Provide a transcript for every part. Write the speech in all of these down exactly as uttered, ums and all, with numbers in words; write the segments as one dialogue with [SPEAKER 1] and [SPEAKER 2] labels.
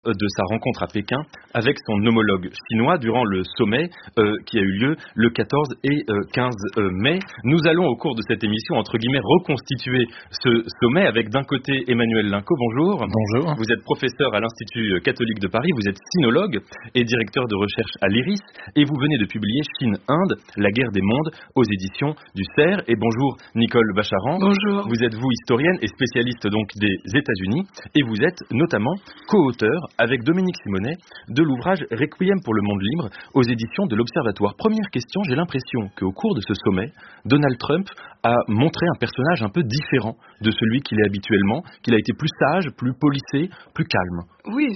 [SPEAKER 1] de sa rencontre à Pékin avec son homologue chinois durant le sommet euh, qui a eu lieu le quatorze et euh, quinze mai. Nous allons au cours de cette émission, entre guillemets, reconstituer ce sommet avec d'un côté Emmanuel Linco, bonjour.
[SPEAKER 2] Bonjour.
[SPEAKER 1] Vous êtes professeur à l'Institut catholique de Paris, vous êtes sinologue et directeur de recherche à l'I R I S et vous venez de publier Chine-Inde, la guerre des mondes aux éditions du C E R. Et bonjour Nicole Bacharan.
[SPEAKER 3] Bonjour.
[SPEAKER 1] Vous êtes vous historienne et spécialiste donc des États-Unis et vous êtes notamment co-auteur avec Dominique Simonet de l'ouvrage Requiem pour le monde libre aux éditions de l'Observatoire. Première question, j'ai l'impression qu'au cours de ce sommet, Donald Trump a montré un personnage un peu différent de celui qu'il est habituellement, qu'il a été plus sage, plus policé, plus calme.
[SPEAKER 3] Oui,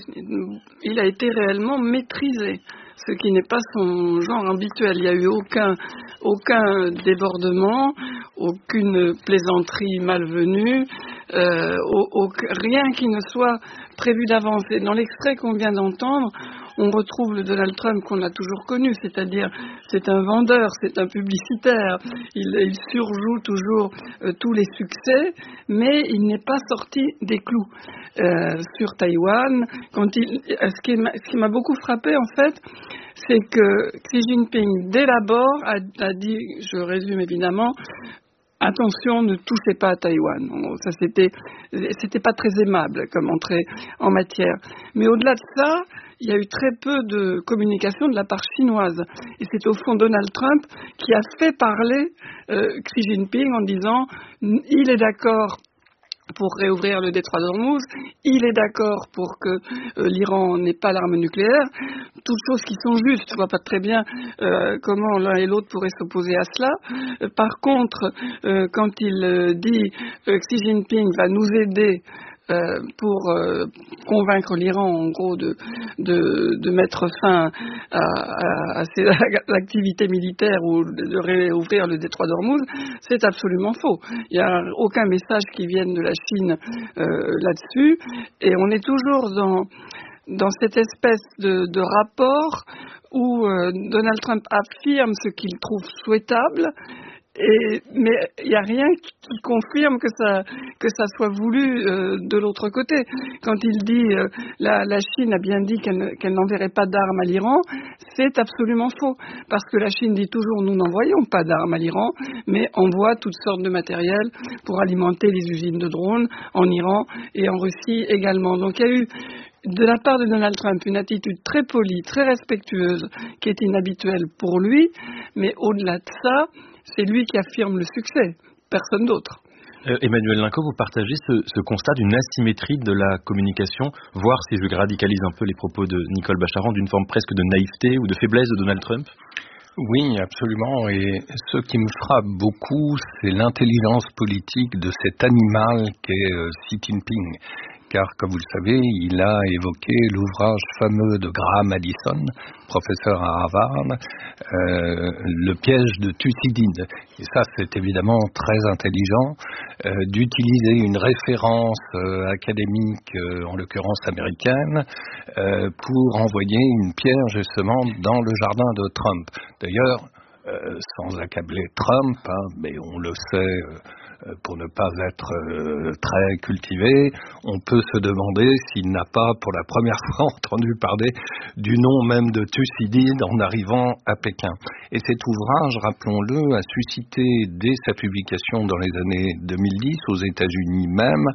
[SPEAKER 3] il a été réellement maîtrisé, ce qui n'est pas son genre habituel. Il n'y a eu aucun, aucun débordement, aucune plaisanterie malvenue, euh, au, au, rien qui ne soit prévu d'avance. Et dans l'extrait qu'on vient d'entendre, on retrouve le Donald Trump qu'on a toujours connu, c'est-à-dire c'est un vendeur, c'est un publicitaire, il, il surjoue toujours euh, tous les succès, mais il n'est pas sorti des clous. Euh, sur Taïwan, quand il, ce qui m'a, ce qui m'a beaucoup frappé en fait, c'est que Xi Jinping dès l'abord a, a dit, je résume évidemment, attention, ne touchez pas à Taïwan. Ça, c'était, c'était pas très aimable comme entrée en matière. Mais au-delà de ça, il y a eu très peu de communication de la part chinoise. Et c'est au fond Donald Trump qui a fait parler euh, Xi Jinping en disant il est d'accord pour réouvrir le détroit d'Ormuz, il est d'accord pour que euh, l'Iran n'ait pas l'arme nucléaire, toutes choses qui sont justes. Je ne vois pas très bien euh, comment l'un et l'autre pourraient s'opposer à cela. Euh, par contre, euh, quand il euh, dit euh, Xi Jinping va nous aider Euh, pour euh, convaincre l'Iran, en gros, de, de, de mettre fin à, à, à ses activités militaires ou de réouvrir le détroit d'Ormuz, c'est absolument faux. Il n'y a aucun message qui vienne de la Chine euh, là-dessus, et on est toujours dans, dans cette espèce de, de rapport où euh, Donald Trump affirme ce qu'il trouve souhaitable, Et, mais il n'y a rien qui, qui confirme que ça, que ça soit voulu euh, de l'autre côté. Quand il dit euh, la, la Chine a bien dit qu'elle, qu'elle n'enverrait pas d'armes à l'Iran, c'est absolument faux. Parce que la Chine dit toujours nous n'envoyons pas d'armes à l'Iran, mais envoie toutes sortes de matériel pour alimenter les usines de drones en Iran et en Russie également. Donc il y a eu de la part de Donald Trump une attitude très polie, très respectueuse, qui est inhabituelle pour lui, mais au-delà de ça, c'est lui qui affirme le succès, personne d'autre.
[SPEAKER 1] Euh, Emmanuel Linco, vous partagez ce, ce constat d'une asymétrie de la communication, voire, si je radicalise un peu les propos de Nicole Bacharan, d'une forme presque de naïveté ou de faiblesse de Donald Trump ?
[SPEAKER 2] Oui, absolument. Et ce qui me frappe beaucoup, c'est l'intelligence politique de cet animal qu'est euh, Xi Jinping. Car, comme vous le savez, il a évoqué l'ouvrage fameux de Graham Allison, professeur à Harvard, euh, Le piège de Thucydide. Et ça, c'est évidemment très intelligent euh, d'utiliser une référence euh, académique, euh, en l'occurrence américaine, euh, pour envoyer une pierre justement dans le jardin de Trump. D'ailleurs, euh, sans accabler Trump, hein, mais on le sait... Euh, pour ne pas être euh, très cultivé, on peut se demander s'il n'a pas pour la première fois entendu parler du nom même de Thucydide en arrivant à Pékin. Et cet ouvrage, rappelons-le, a suscité dès sa publication dans les années deux mille dix aux États-Unis même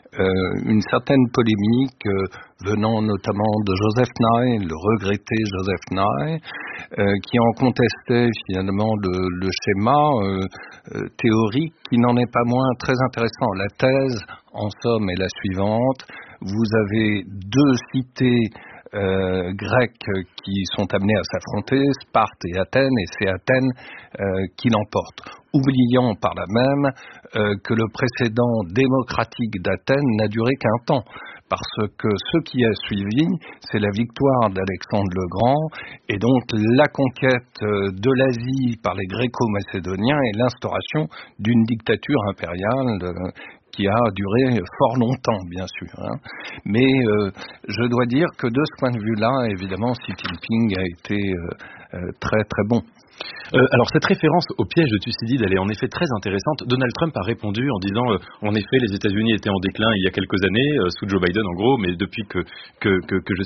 [SPEAKER 2] euh, une certaine polémique euh, venant notamment de Joseph Nye, le regretté Joseph Nye, euh, qui en contestait finalement le, le schéma euh, euh, théorique qui n'en est pas moins très intéressant. La thèse, en somme, est la suivante. Vous avez deux cités euh, grecques qui sont amenées à s'affronter, Sparte et Athènes, et c'est Athènes euh, qui l'emporte. Oubliant par là même euh, que le précédent démocratique d'Athènes n'a duré qu'un temps. Parce que ce qui a suivi, c'est la victoire d'Alexandre le Grand et donc la conquête de l'Asie par les Gréco-Macédoniens et l'instauration d'une dictature impériale qui a duré fort longtemps, bien sûr. Hein. Mais euh, je dois dire que de ce point de vue-là, évidemment, Xi Jinping a été euh, euh, très très bon.
[SPEAKER 1] Euh, alors cette référence au piège de Thucydide, elle est en effet très intéressante. Donald Trump a répondu en disant euh, en effet les États-Unis étaient en déclin il y a quelques années euh, sous Joe Biden en gros, mais depuis que que, que, que je